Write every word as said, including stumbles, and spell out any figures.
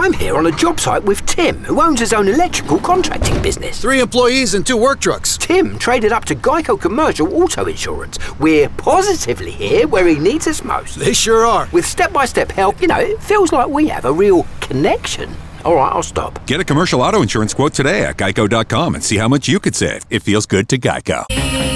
I'm here on a job site with Tim, who owns his own electrical contracting business. Three employees and two work trucks. Tim traded up to Geico Commercial Auto Insurance. We're positively here where he needs us most. They sure are. With step-by-step help, you know, it feels like we have a real connection. All right, I'll stop. Get a commercial auto insurance quote today at geico dot com and see how much you could save. It feels good to Geico.